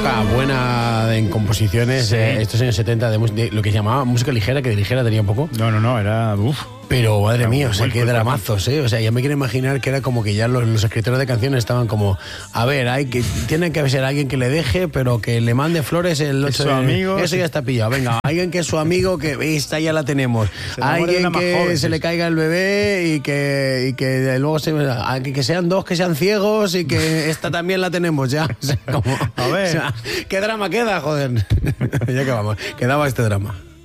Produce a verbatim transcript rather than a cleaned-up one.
época buena en composiciones, Sí. eh, estos años setenta, de, mus- de lo que se llamaba música ligera, que de ligera tenía un poco. No, no, no, era... Uf. Pero madre Era mía, muy o sea, buen qué cuerpo. dramazos, ¿eh? O sea, ya me quiero imaginar que era como que ya los, los escritores de canciones estaban como, a ver, hay que tiene que ser alguien que le deje, pero que le mande flores el Es ocho su de- amigo, Eso sí. ya está pillado. Venga, alguien que es su amigo, que esta ya la tenemos. Se enamore de Alguien una más que joven, se sí, le sí. caiga el bebé y que, y que luego se, que, que sean dos que sean ciegos y que esta también la tenemos ya. O sea, como- A ver. o sea, ¿qué drama queda, joder? Ya que vamos, quedaba este drama.